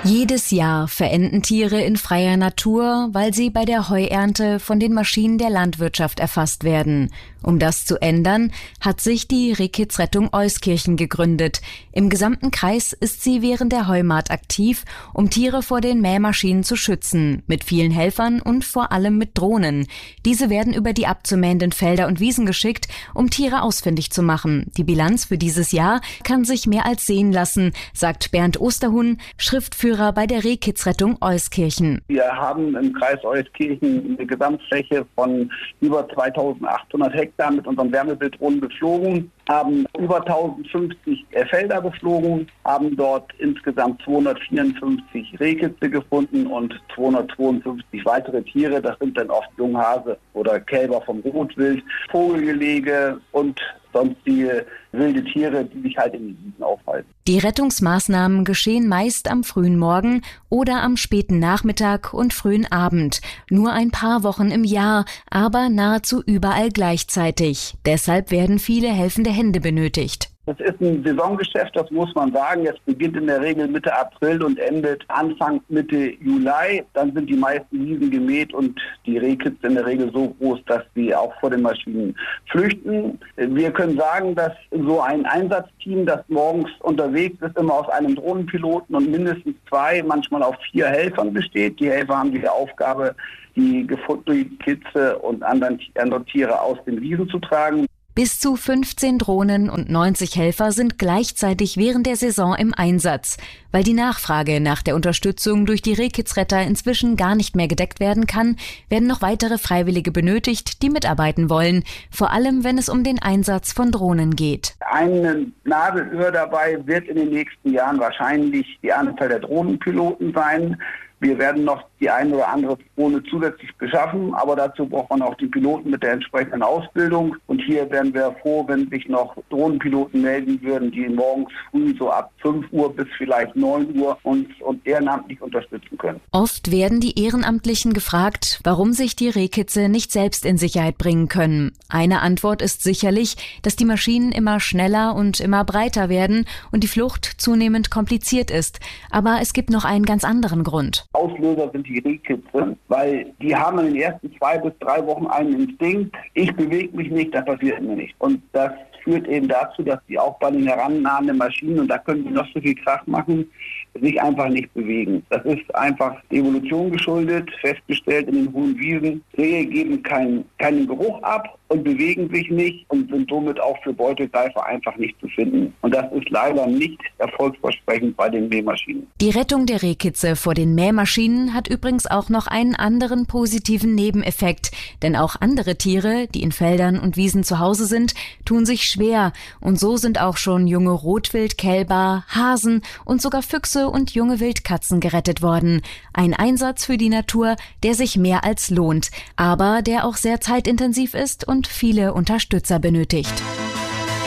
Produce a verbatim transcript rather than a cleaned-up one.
Jedes Jahr verenden Tiere in freier Natur, weil sie bei der Heuernte von den Maschinen der Landwirtschaft erfasst werden. Um das zu ändern, hat sich die Rehkitzrettung Euskirchen gegründet. Im gesamten Kreis ist sie während der Heumaat aktiv, um Tiere vor den Mähmaschinen zu schützen, mit vielen Helfern und vor allem mit Drohnen. Diese werden über die abzumähenden Felder und Wiesen geschickt, um Tiere ausfindig zu machen. Die Bilanz für dieses Jahr kann sich mehr als sehen lassen, sagt Bernd Osterhuhn, Schriftführer bei der Rehkitzrettung Euskirchen. Wir haben im Kreis Euskirchen eine Gesamtfläche von über zweitausendachthundert Hektar mit unseren Wärmebildrohnen beflogen, haben über tausendfünfzig Felder beflogen, haben dort insgesamt zweihundertvierundfünfzig Rehkitze gefunden und zweihundertzweiundfünfzig weitere Tiere. Das sind dann oft Junghase oder Kälber vom Rotwild, Vogelgelege und sonstige wilde Tiere, die sich halt in den Wiesen aufhalten. Die Rettungsmaßnahmen geschehen meist am frühen Morgen oder am späten Nachmittag und frühen Abend. Nur ein paar Wochen im Jahr, aber nahezu überall gleichzeitig. Deshalb werden viele helfende Hände benötigt. Das ist ein Saisongeschäft, das muss man sagen. Es beginnt in der Regel Mitte April und endet Anfang Mitte Juli. Dann sind die meisten Wiesen gemäht und die Rehkitze in der Regel so groß, dass sie auch vor den Maschinen flüchten. Wir können sagen, dass so ein Einsatzteam, das morgens unterwegs ist, immer aus einem Drohnenpiloten und mindestens zwei, manchmal auch vier Helfern besteht. Die Helfer haben die Aufgabe, die gefundene Kitze und andere Tiere aus den Wiesen zu tragen. Bis zu fünfzehn Drohnen und neunzig Helfer sind gleichzeitig während der Saison im Einsatz. Weil die Nachfrage nach der Unterstützung durch die Rehkitzretter inzwischen gar nicht mehr gedeckt werden kann, werden noch weitere Freiwillige benötigt, die mitarbeiten wollen, vor allem wenn es um den Einsatz von Drohnen geht. Ein Nadelöhr dabei wird in den nächsten Jahren wahrscheinlich die Anzahl der Drohnenpiloten sein. Wir werden noch die eine oder andere Drohne zusätzlich beschaffen, aber dazu braucht man auch die Piloten mit der entsprechenden Ausbildung. Und hier wären wir froh, wenn sich noch Drohnenpiloten melden würden, die morgens früh so ab fünf Uhr bis vielleicht neun Uhr uns, uns ehrenamtlich unterstützen können. Oft werden die Ehrenamtlichen gefragt, warum sich die Rehkitze nicht selbst in Sicherheit bringen können. Eine Antwort ist sicherlich, dass die Maschinen immer schneller und immer breiter werden und die Flucht zunehmend kompliziert ist. Aber es gibt noch einen ganz anderen Grund. Auslöser sind die Rehkitze, weil die haben in den ersten zwei bis drei Wochen einen Instinkt. Ich bewege mich nicht, das passiert mir nicht. Und das führt eben dazu, dass die auch bei den herannahenden Maschinen, und da können die noch so viel Krach machen, sich einfach nicht bewegen. Das ist einfach Evolution geschuldet, festgestellt in den hohen Wiesen. Rehe geben keinen keinen Geruch ab und bewegen sich nicht und sind somit auch für Beutegreifer einfach nicht zu finden. Und das ist leider nicht erfolgsversprechend bei den Mähmaschinen. Die Rettung der Rehkitze vor den Mähmaschinen hat übrigens auch noch einen anderen positiven Nebeneffekt. Denn auch andere Tiere, die in Feldern und Wiesen zu Hause sind, tun sich schwer. Und so sind auch schon junge Rotwildkälber, Hasen und sogar Füchse und junge Wildkatzen gerettet worden. Ein Einsatz für die Natur, der sich mehr als lohnt, aber der auch sehr zeitintensiv ist und viele Unterstützer benötigt.